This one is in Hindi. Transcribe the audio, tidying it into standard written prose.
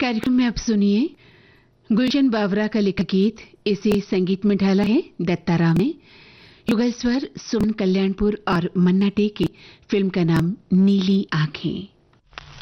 कार्यक्रम में आप सुनिए गुलशन बावरा का लिखा गीत। इसे संगीत में ढाला है दत्ताराम ने। युगल स्वर सुमन कल्याणपुर और मन्ना डे की। फिल्म का नाम नीली आंखें।